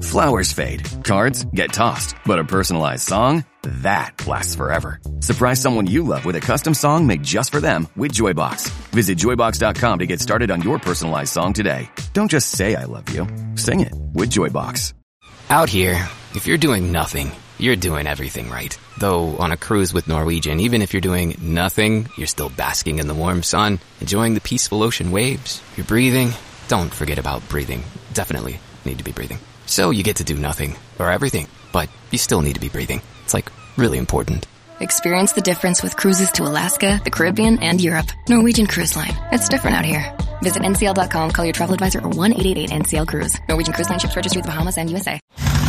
Flowers fade, cards get tossed, but a personalized song? That lasts forever. Surprise someone you love with a custom song made just for them with Joybox. Visit Joybox.com to get started on your personalized song today. Don't just say I love you. Sing it with Joybox. Out here, if you're doing nothing, you're doing everything right. Though on a cruise with Norwegian, even if you're doing nothing, you're still basking in the warm sun, enjoying the peaceful ocean waves. You're breathing. Don't forget about breathing. Definitely need to be breathing. So you get to do nothing or everything, but you still need to be breathing. It's like really important. Experience the difference with cruises to Alaska, the Caribbean, and Europe. Norwegian Cruise Line. It's different out here. Visit ncl.com, call your travel advisor, or 1-888-NCL-CRUISE. Norwegian Cruise Line ships registry the Bahamas and USA.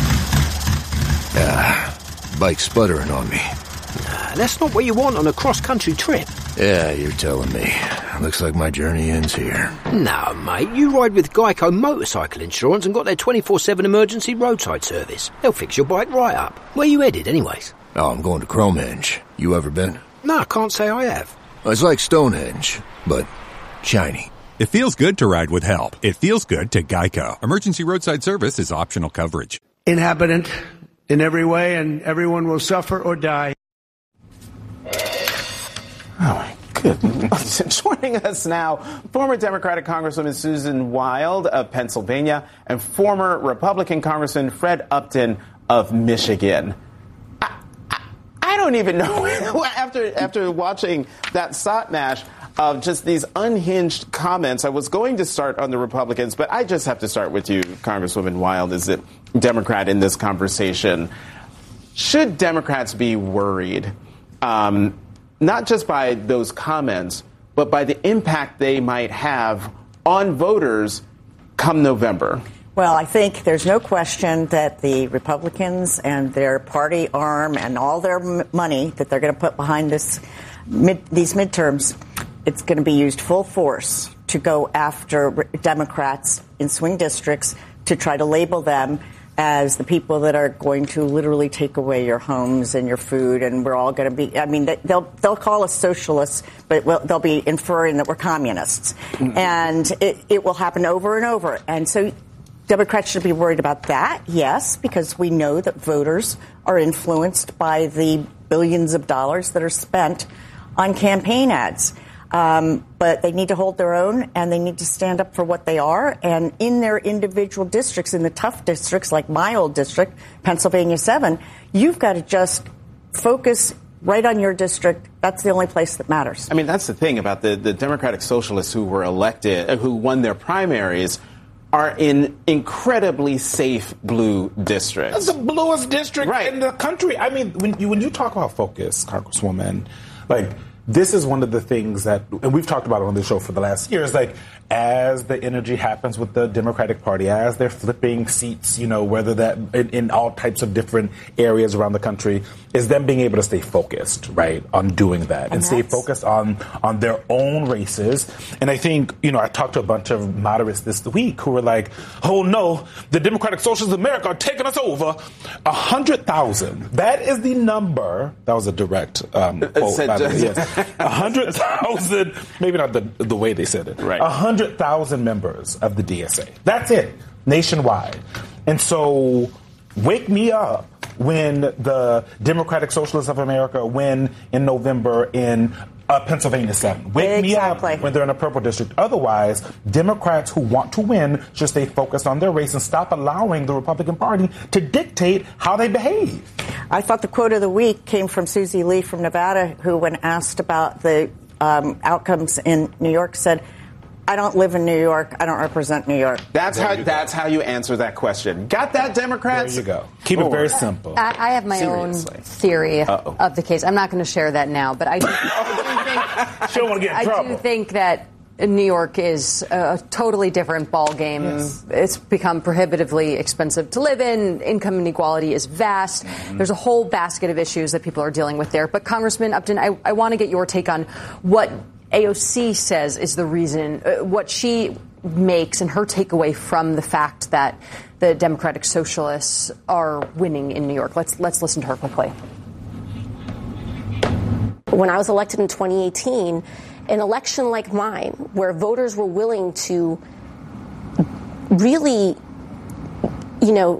Bike's sputtering on me. That's not what you want on a cross-country trip. Yeah, you're telling me. Looks like my journey ends here. No, mate, you ride with Geico Motorcycle Insurance and got their 24/7 emergency roadside service. They'll fix your bike right up. Where you headed, anyways? Oh, I'm going to Cromenge. You ever been? No, I can't say I have. It's like Stonehenge, but shiny. It feels good to ride with help. It feels good to Geico. Emergency roadside service is optional coverage. Inhabitant in every way, and everyone will suffer or die. Oh, my goodness. Joining us now, former Democratic Congresswoman Susan Wild of Pennsylvania and former Republican Congressman Fred Upton of Michigan. I don't even know, after watching that Sotmash of just these unhinged comments, I was going to start on the Republicans, but I just have to start with you, Congresswoman Wild, as a Democrat in this conversation. Should Democrats be worried, not just by those comments, but by the impact they might have on voters come November? Well, I think there's no question that the Republicans and their party arm and all their money that they're going to put behind these midterms, it's going to be used full force to go after Democrats in swing districts to try to label them as the people that are going to literally take away your homes and your food, and we're all going to be, I mean, they'll call us socialists, but they'll be inferring that we're communists. Mm-hmm. And it will happen over and over. And so Democrats should be worried about that, yes, because we know that voters are influenced by the billions of dollars that are spent on campaign ads. But they need to hold their own, and they need to stand up for what they are. And in their individual districts, in the tough districts like my old district, Pennsylvania 7, you've got to just focus right on your district. That's the only place that matters. I mean, that's the thing about the Democratic Socialists who were elected, who won their primaries, are in incredibly safe blue districts. That's the bluest district in the country. I mean, when you talk about focus, Congresswoman, like, this is one of the things that, and we've talked about it on the show for the last years, like, as the energy happens with the Democratic Party, as they're flipping seats, you know, whether that in all types of different areas around the country, is them being able to stay focused, right, on doing that and stay focused on their own races. And I think, you know, I talked to a bunch of moderates this week who were like, oh no, the Democratic Socialists of America are taking us over. 100,000. That is the number. That was a direct quote. Yes. 100,000, maybe not the way they said it. Right. 100,000 members of the DSA. That's it, nationwide. And so wake me up when the Democratic Socialists of America win in November in Pennsylvania 7. Wake me up when they're in a purple district. Otherwise, Democrats who want to win should stay focused on their race and stop allowing the Republican Party to dictate how they behave. I thought the quote of the week came from Susie Lee from Nevada, who, when asked about the outcomes in New York, said, I don't live in New York. I don't represent New York. That's how you answer that question. Got that, Democrats? There you go. Keep it very simple. I have my own theory of the case. I'm not going to share that now, but I do think that New York is a totally different ballgame. Yes. It's become prohibitively expensive to live in. Income inequality is vast. Mm-hmm. There's a whole basket of issues that people are dealing with there. But Congressman Upton, I want to get your take on what AOC says is the reason, what she makes and her takeaway from the fact that the Democratic Socialists are winning in New York. Let's listen to her quickly. When I was elected in 2018, an election like mine, where voters were willing to really,